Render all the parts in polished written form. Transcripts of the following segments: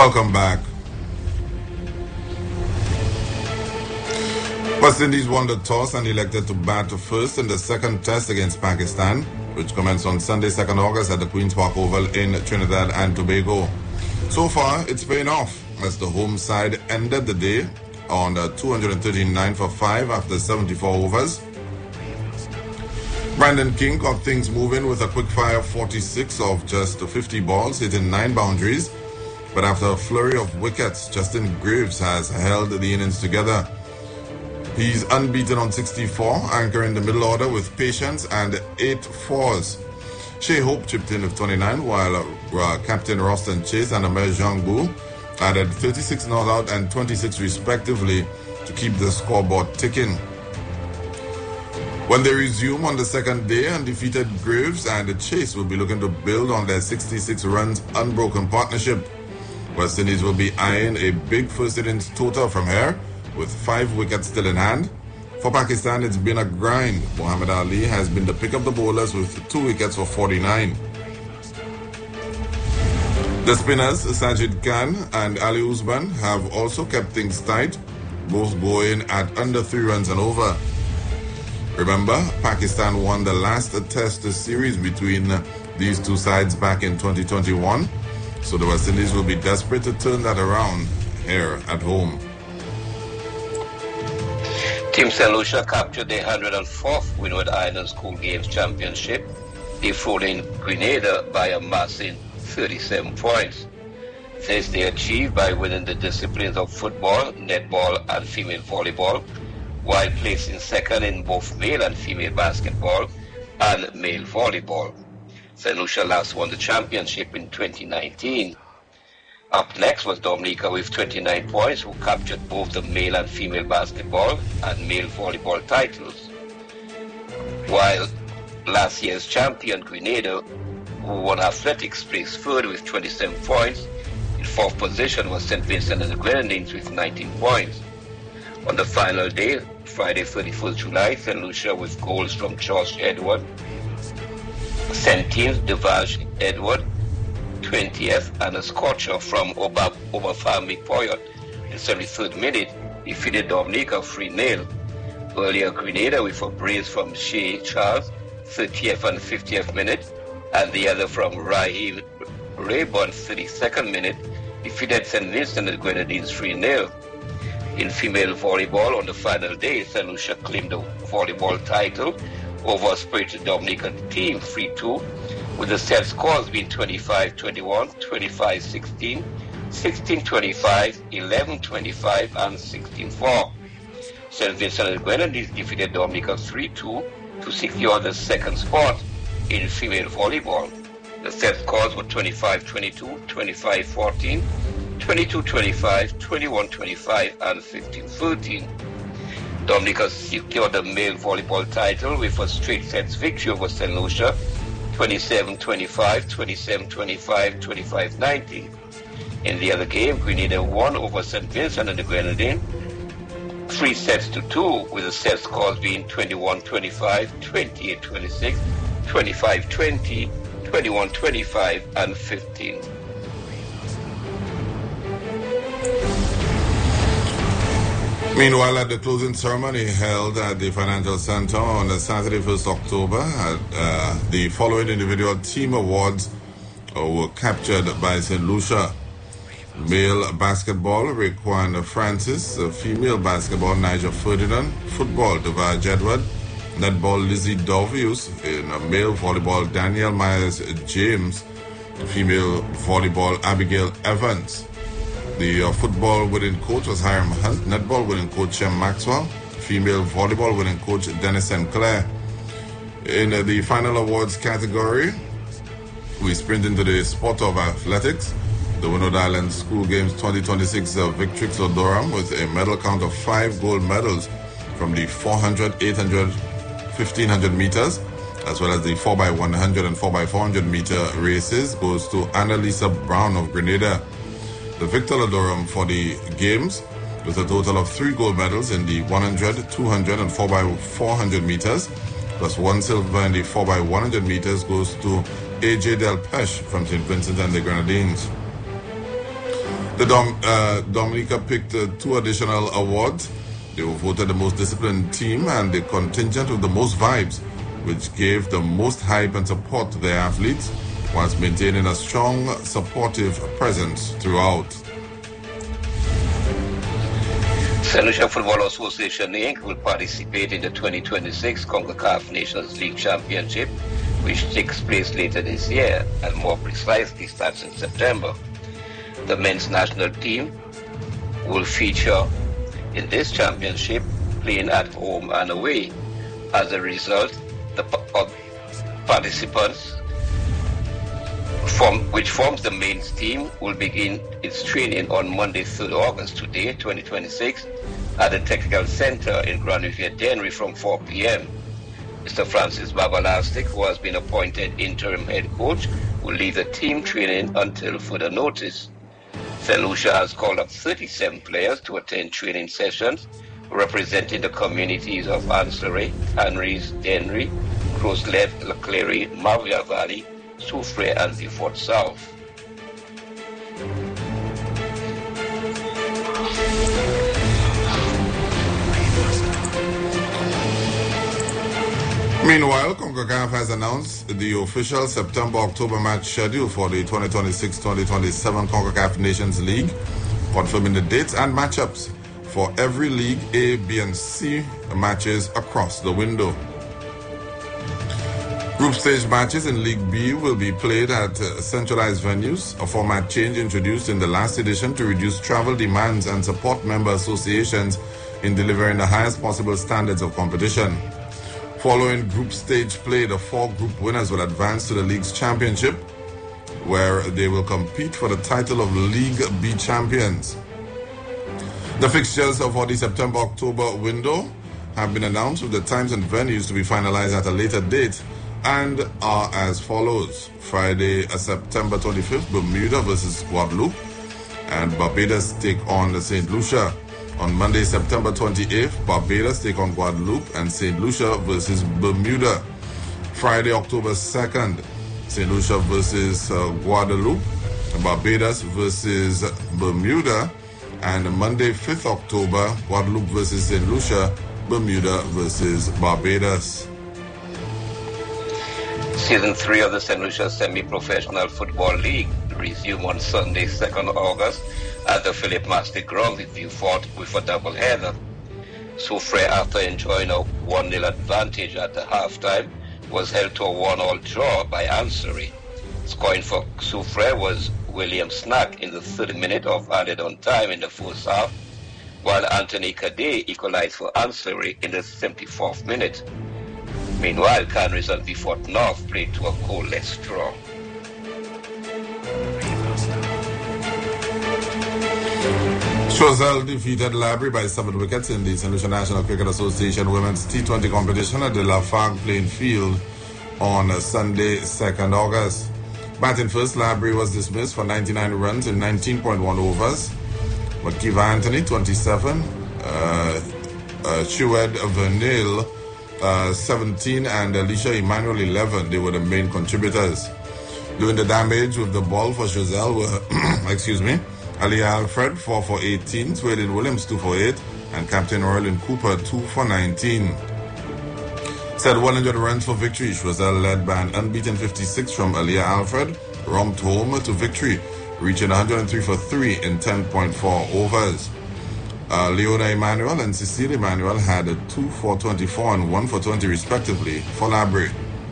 Welcome back. West Indies won the toss and elected to bat first in the second test against Pakistan, which commenced on Sunday, 2nd August at the Queen's Park Oval in Trinidad and Tobago. So far, it's paying off as the home side ended the day on 239 for 5 after 74 overs. Brandon King got things moving with a quick-fire 46 of just 50 balls, hitting 9 boundaries. But after a flurry of wickets, Justin Graves has held the innings together. He's unbeaten on 64, anchoring the middle order with patience and 8 fours. Shea Hope chipped in with 29, while Captain Roston Chase and Amer Jangbu added 36 not out and 26 respectively to keep the scoreboard ticking. When they resume on the second day, undefeated Graves and Chase will be looking to build on their 66 runs unbroken partnership. West Indies will be eyeing a big first innings total from here, with 5 wickets still in hand. For Pakistan, it's been a grind. Muhammad Ali has been the pick of the bowlers with 2 wickets for 49. The spinners, Sajid Khan and Ali Usman, have also kept things tight, both going at under 3 runs and over. Remember, Pakistan won the last test series between these two sides back in 2021, so the West Indies will be desperate to turn that around here at home. Team St. Lucia captured their 104th Windward Islands Cool Games Championship, defeating Grenada by a massive 37 points. This they achieved by winning the disciplines of football, netball, and female volleyball, while placing second in both male and female basketball and male volleyball. St. Lucia last won the championship in 2019. Up next was Dominica with 29 points, who captured both the male and female basketball and male volleyball titles. While last year's champion Grenada, who won athletics, placed third with 27 points. In fourth position was St. Vincent and the Grenadines with 19 points. On the final day, Friday 31st July, St. Lucia with goals from George Edward, 17th Devaj Edward, 20th, and a scorcher from Obafemi Poyot in the 73rd minute defeated Dominica 3-0. Earlier, Grenada with a brace from Shea Charles, 30th and 50th minute, and the other from Raheem Rayburn, 32nd minute, defeated St. Vincent and the Grenadines 3-0. In female volleyball, on the final day, St. Lucia claimed the volleyball title over a spirited Dominican team 3-2, with the set scores being 25-21, 25-16, 16-25, 11-25, and 16-4. St. Vincent and the Grenadines defeated Dominica 3-2 to secure the second spot in female volleyball. The set scores were 25-22, 25-14, 22-25, 21-25, and 15-13. Dominica secured the male volleyball title with a straight sets victory over St. Lucia, 27-25, 27-25, 25-19. In the other game, Grenada won over St. Vincent and the Grenadines 3-2, with the set scores being 21-25, 28-26, 25-20, 21-25, and 15. Meanwhile, at the closing ceremony held at the Financial Center on Saturday, 1st October, the following individual team awards were captured by St. Lucia. Male basketball, Raekwon Francis. Female basketball, Niger Ferdinand. Football, Devaj Edward. Netball, Lizzie Dovius. In male volleyball, Daniel Myers James. Female volleyball, Abigail Evans. The football winning coach was Hiram Hunt. Netball winning coach Shem Maxwell. Female volleyball winning coach Dennis Sinclair. In the final awards category, we sprint into the sport of athletics. The Windward Islands School Games 2026 Victrix Durham with a medal count of 5 gold medals from the 400, 800, 1500 meters, as well as the 4x100 and 4x400 meter races, goes to Annalisa Brown of Grenada. The Victor Durham for the Games, with a total of 3 gold medals in the 100, 200, and 4x400 meters, plus 1 silver in the 4x100 meters, goes to AJ Del Pesh from St. Vincent and the Grenadines. Dominica picked 2 additional awards. They were voted the most disciplined team and the contingent with the most vibes, which gave the most hype and support to their athletes, whilst maintaining a strong, supportive presence throughout. St. Lucia Football Association Inc. will participate in the 2026 CONCACAF Nations League Championship, which takes place later this year, and more precisely starts in September. The men's national team will feature in this championship playing at home and away. As a result, the participants which forms the men's team will begin its training on Monday, 3rd August, today, 2026, at the Technical Center in Grand Riviere Dennery from 4 p.m. Mr. Francis Babalastic, who has been appointed interim head coach, will lead the team training until further notice. St. Lucia has called up 37 players to attend training sessions representing the communities of Ansley, Henry's, Dennery, Croslet, Leclerc, Mavia Valley, Soufrière, and Beaufort South. Meanwhile, CONCACAF has announced the official September-October match schedule for the 2026-2027 CONCACAF Nations League, confirming the dates and matchups for every League A, B, and C matches across the window. Group stage matches in League B will be played at centralized venues, a format change introduced in the last edition to reduce travel demands and support member associations in delivering the highest possible standards of competition. Following group stage play, the 4 group winners will advance to the league's championship, where they will compete for the title of League B champions. The fixtures for the September-October window have been announced, with the times and venues to be finalized at a later date, and are as follows. Friday, September 25th, Bermuda versus Guadeloupe, and Barbados take on St. Lucia. On Monday, September 28th, Barbados take on Guadeloupe and St. Lucia versus Bermuda. Friday, October 2nd, St. Lucia versus Guadeloupe, Barbados versus Bermuda, and Monday, 5th October, Guadeloupe versus St. Lucia, Bermuda versus Barbados. Season 3 of the St. Lucia Semi-Professional Football League resume on Sunday, 2nd August at the Philip Mastic Ground in Beaufort with a doubleheader. Soufrière, after enjoying a 1-0 advantage at the halftime, was held to a 1-1 draw by Ansley. Scoring for Soufrière was William Snack in the 3rd minute of added-on time in the first half, while Anthony Cadet equalized for Ansley in the 74th minute. Meanwhile, Canris and Beaufort North played to a goalless draw. Choiseul defeated Labrie by 7 wickets in the St. Lucia National Cricket Association Women's T20 competition at the Lafargue playing field on Sunday, 2nd August. Batting first, Labrie was dismissed for 99 runs in 19.1 overs. But Kiva Anthony, 27, Chued Vernil, 17, and Alicia Emmanuel, 11. They were the main contributors. Doing the damage with the ball for Choiseul were, Aliyah Alfred, 4 for 18, Sweden Williams, 2 for 8, and Captain Orlin Cooper, 2 for 19. Set 100 runs for victory. Choiseul, led by an unbeaten 56 from Aliyah Alfred, romped home to victory, reaching 103 for 3 in 10.4 overs. Leona Emmanuel and Cecile Emmanuel had 2 for 24 and 1 for 20 respectively for Labrie.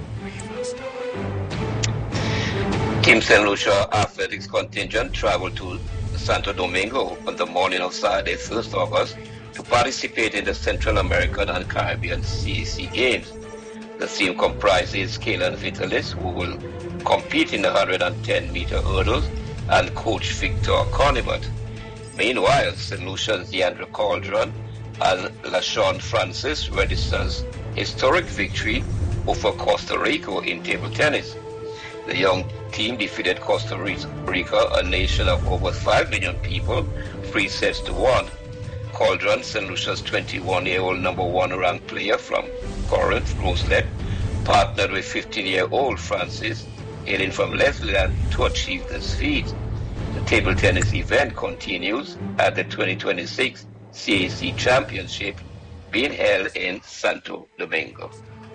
Team St. Lucia Athletics contingent traveled to Santo Domingo on the morning of Saturday, 1st August, to participate in the Central American and Caribbean CAC Games. The team comprises Kaylan Vitalis, who will compete in the 110-meter hurdles, and coach Victor Conibert. Meanwhile, St. Lucia's Deandra Caldron and LaShawn Francis registers historic victory over Costa Rica in table tennis. The young team defeated Costa Rica, a nation of over 5 million people, 3 sets to 1. Caldron, St. Lucia's 21-year-old number 1 ranked player from Corinth, Roselet, partnered with 15-year-old Francis, hailing from Leslie, to achieve this feat. The table tennis event continues at the 2026 CAC Championship being held in Santo Domingo.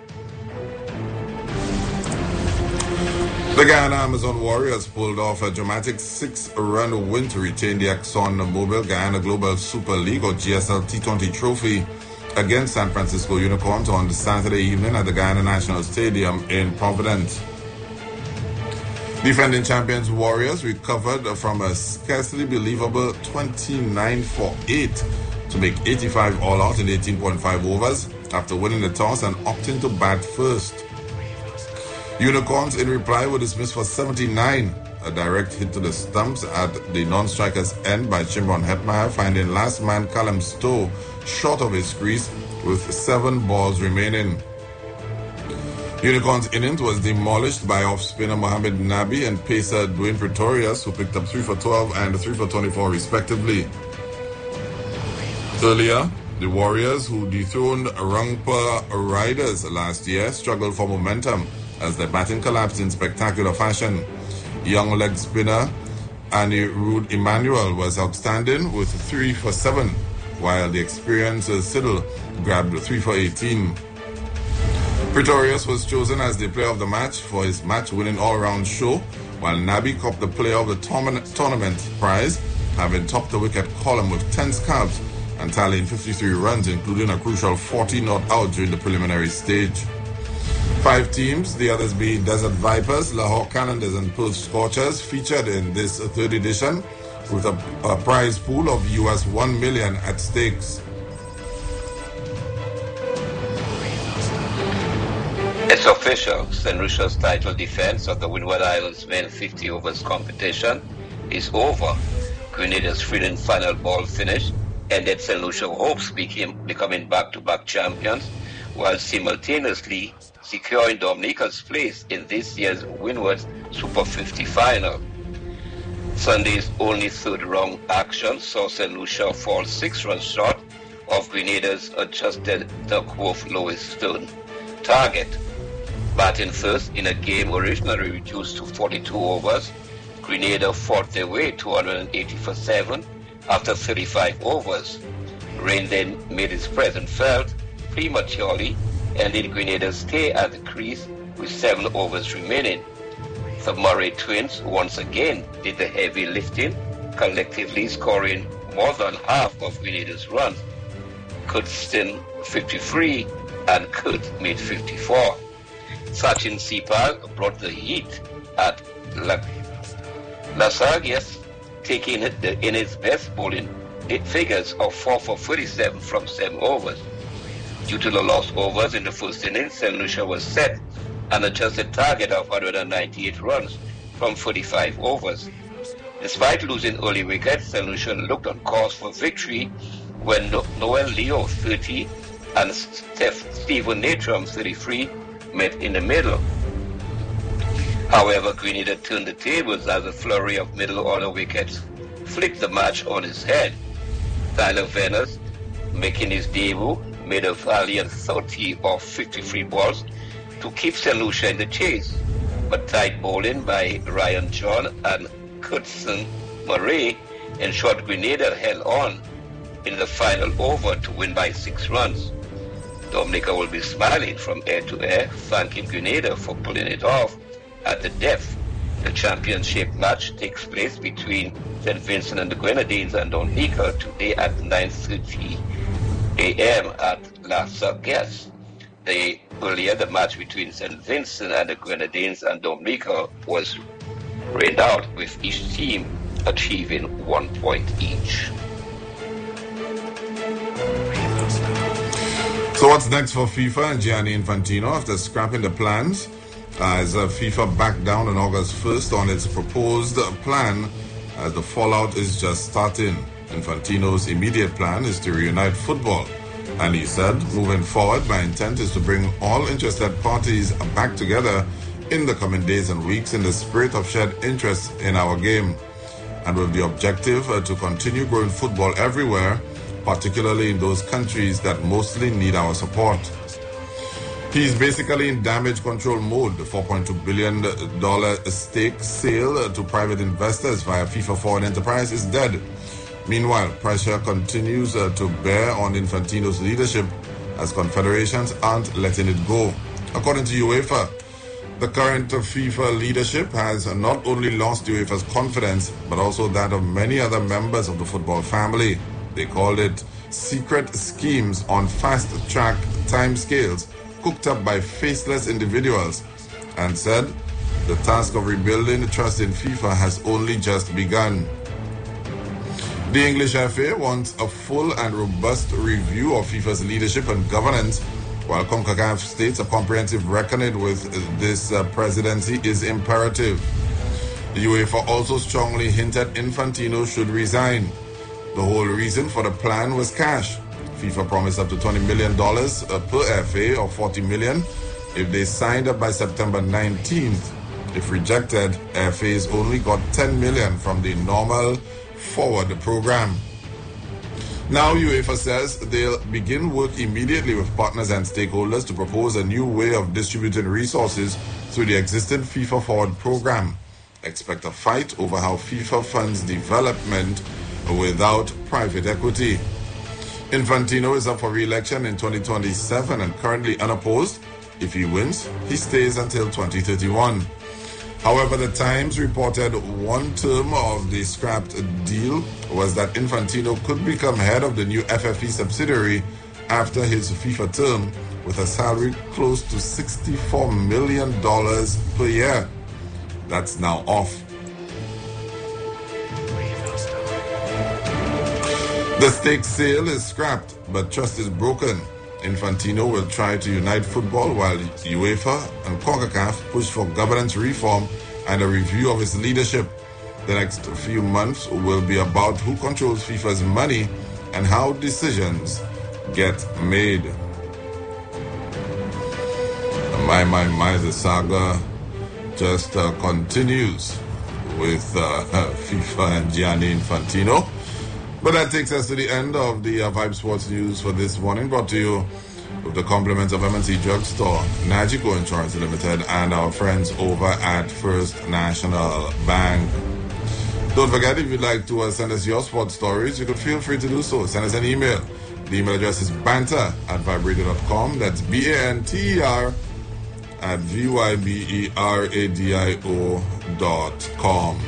The Guyana Amazon Warriors pulled off a dramatic 6-run win to retain the ExxonMobil Guyana Global Super League or GSL T20 trophy against San Francisco Unicorns on Saturday evening at the Guyana National Stadium in Providence. Defending champions Warriors recovered from a scarcely believable 29-for-8 to make 85 all out in 18.5 overs after winning the toss and opting to bat first. Unicorns in reply were dismissed for 79, a direct hit to the stumps at the non-striker's end by Chimron Hetmeyer, finding last man Callum Stowe short of his crease with 7 balls remaining. Unicorns' innings was demolished by off-spinner Mohamed Nabi and pacer Dwayne Pretorius, who picked up 3 for 12 and 3 for 24 respectively. Earlier, the Warriors, who dethroned Rangpur Riders last year, struggled for momentum as their batting collapsed in spectacular fashion. Young leg spinner Anirudh Emmanuel was outstanding with 3 for 7, while the experienced Siddle grabbed 3 for 18. Pretorius was chosen as the player of the match for his match-winning all-round show, while Nabi copped the player of the tournament prize, having topped the wicket column with 10 scalps and tallying 53 runs, including a crucial 40 not out during the preliminary stage. 5 teams, the others being Desert Vipers, Lahore Calendars and Perth Scorchers, featured in this third edition with a prize pool of US $1 million at stakes. It's official. St. Lucia's title defense of the Windward Islands men 50 overs competition is over. Grenada's freedom final ball finish ended St. Lucia hopes becoming back-to-back champions, while simultaneously securing Dominica's place in this year's Windward Super 50 final. Sunday's only third-round action saw St. Lucia fall 6 runs short of Grenada's adjusted Duckworth-Lewis Stern target. Batting first in a game originally reduced to 42 overs, Grenada fought their way 280 for 7 after 35 overs. Rain then made its presence felt prematurely, ending Grenada's stay at the crease with 7 overs remaining. The Murray twins once again did the heavy lifting, collectively scoring more than half of Grenada's runs. Kurtzton 53 and Kurt made 54. Sachin Sipal brought the heat at Las taking in his best bowling figures of 4 for 37 from 7 overs. Due to the lost overs in the first innings, St. Lucia was set an adjusted target of 198 runs from 45 overs. Despite losing early wickets, St. Lucia looked on course for victory when Noel Leo 30 and Stephen Natram 33 met in the middle. However, Grenada turned the tables as a flurry of middle-order wickets flipped the match on its head. Tyler Venners, making his debut, made a valiant 30 off 53 balls to keep St. Lucia in the chase, but tight bowling by Ryan John and Kurtzon Murray ensured Grenada held on in the final over to win by 6 runs. Dominica will be smiling from air to air, thanking Grenada for pulling it off at the depth. The championship match takes place between St. Vincent and the Grenadines and Dominica today at 9:30 a.m. at La Sargasse. Earlier, the match between St. Vincent and the Grenadines and Dominica was rained out, with each team achieving 1 point each. So what's next for FIFA and Gianni Infantino after scrapping the plans? As FIFA backed down on August 1st on its proposed plan, as the fallout is just starting. Infantino's immediate plan is to reunite football. And he said, moving forward, my intent is to bring all interested parties back together in the coming days and weeks in the spirit of shared interest in our game, and with the objective to continue growing football everywhere, particularly in those countries that mostly need our support. He's basically in damage control mode. The $4.2 billion stake sale to private investors via FIFA Forward Enterprise is dead. Meanwhile, pressure continues to bear on Infantino's leadership as confederations aren't letting it go. According to UEFA, the current FIFA leadership has not only lost UEFA's confidence, but also that of many other members of the football family. They called it secret schemes on fast-track timescales cooked up by faceless individuals, and said the task of rebuilding the trust in FIFA has only just begun. The English FA wants a full and robust review of FIFA's leadership and governance, while CONCACAF states a comprehensive reckoning with this presidency is imperative. The UEFA also strongly hinted Infantino should resign. The whole reason for the plan was cash. FIFA promised up to $20 million per FA, or $40 million, if they signed up by September 19th. If rejected, FAs only got $10 million from the normal forward program. Now UEFA says they'll begin work immediately with partners and stakeholders to propose a new way of distributing resources through the existing FIFA Forward program. Expect a fight over how FIFA funds development without private equity. Infantino is up for re-election in 2027 and currently unopposed. If he wins, he stays until 2031. However, the Times reported one term of the scrapped deal was that Infantino could become head of the new FFP subsidiary after his FIFA term, with a salary close to $64 million per year. That's now off. The stake sale is scrapped, but trust is broken. Infantino will try to unite football while UEFA and CONCACAF push for governance reform and a review of its leadership. The next few months will be about who controls FIFA's money and how decisions get made. My, the saga just continues with FIFA and Gianni Infantino. But that takes us to the end of the Vibe Sports News for this morning, brought to you with the compliments of M&T Drugstore, Nagico Insurance Limited, and our friends over at First National Bank. Don't forget, if you'd like to send us your sports stories, you could feel free to do so. Send us an email. The email address is banter@vibradio.com. That's BANTER at VYBERADIO.com.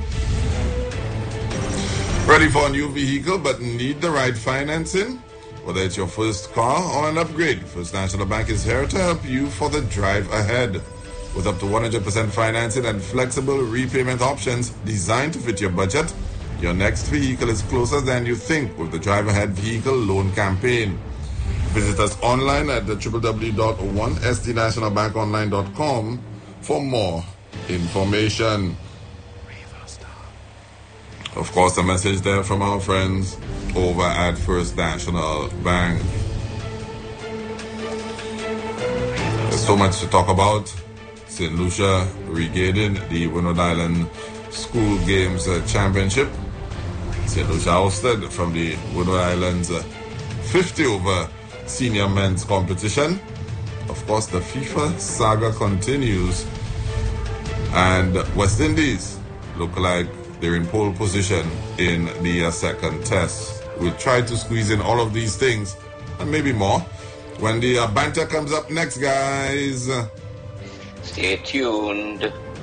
Ready for a new vehicle but need the right financing? Whether it's your first car or an upgrade, First National Bank is here to help you for the drive ahead. With up to 100% financing and flexible repayment options designed to fit your budget, your next vehicle is closer than you think with the Drive Ahead Vehicle Loan Campaign. Visit us online at the www.1stnationalbankonline.com for more information. Of course, a message there from our friends over at First National Bank. There's so much to talk about. St. Lucia regaining the Windward Island School Games Championship. St. Lucia ousted from the Windward Islands 50-over senior men's competition. Of course, the FIFA saga continues. And West Indies look like they're in pole position in the second test. We'll try to squeeze in all of these things and maybe more when the banter comes up next, guys. Stay tuned.